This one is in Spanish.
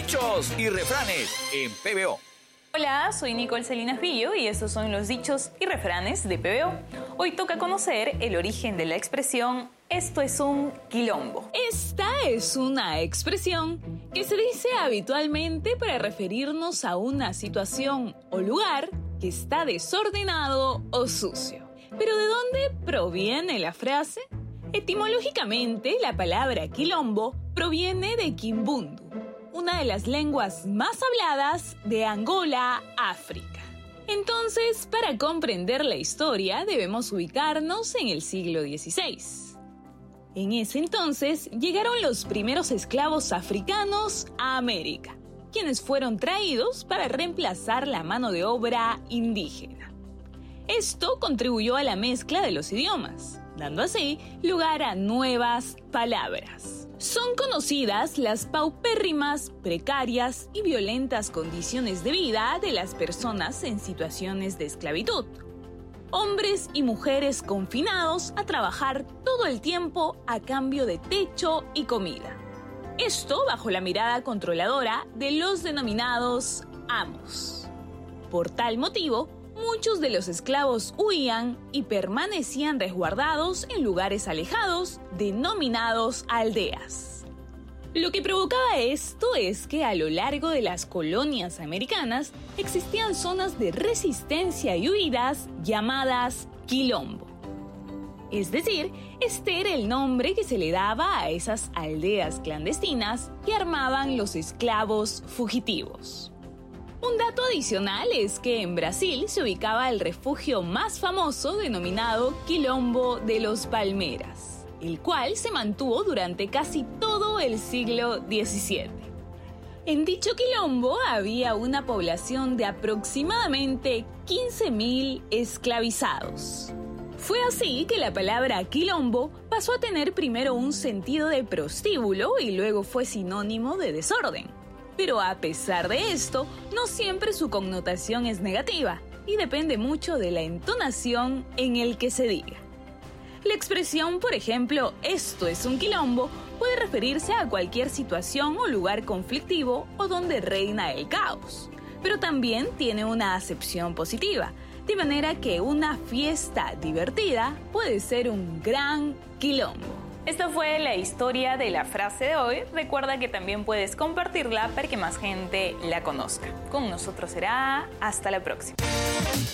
Dichos y refranes en PBO. Hola, soy Nicole Salinas Villo y estos son los dichos y refranes de PBO. Hoy toca conocer el origen de la expresión "esto es un quilombo". Esta es una expresión que se dice habitualmente para referirnos a una situación o lugar que está desordenado o sucio. ¿Pero de dónde proviene la frase? Etimológicamente, la palabra quilombo proviene de Kimbundu, una de las lenguas más habladas de Angola, África. Entonces, para comprender la historia, debemos ubicarnos en el siglo XVI. En ese entonces, llegaron los primeros esclavos africanos a América, quienes fueron traídos para reemplazar la mano de obra indígena. Esto contribuyó a la mezcla de los idiomas, dando así lugar a nuevas palabras. Son conocidas las paupérrimas, precarias y violentas condiciones de vida de las personas en situaciones de esclavitud. Hombres y mujeres confinados a trabajar todo el tiempo a cambio de techo y comida. Esto bajo la mirada controladora de los denominados amos. Por tal motivo, muchos de los esclavos huían y permanecían resguardados en lugares alejados, denominados aldeas. Lo que provocaba esto es que a lo largo de las colonias americanas existían zonas de resistencia y huidas llamadas quilombo. Es decir, este era el nombre que se le daba a esas aldeas clandestinas que armaban los esclavos fugitivos. Un dato adicional es que en Brasil se ubicaba el refugio más famoso denominado Quilombo de los Palmeras, el cual se mantuvo durante casi todo el siglo XVII. En dicho quilombo había una población de aproximadamente 15.000 esclavizados. Fue así que la palabra quilombo pasó a tener primero un sentido de prostíbulo y luego fue sinónimo de desorden. Pero a pesar de esto, no siempre su connotación es negativa y depende mucho de la entonación en el que se diga. La expresión, por ejemplo, "esto es un quilombo", puede referirse a cualquier situación o lugar conflictivo o donde reina el caos, pero también tiene una acepción positiva, de manera que una fiesta divertida puede ser un gran quilombo. Esta fue la historia de la frase de hoy. Recuerda que también puedes compartirla para que más gente la conozca. Con nosotros será hasta la próxima.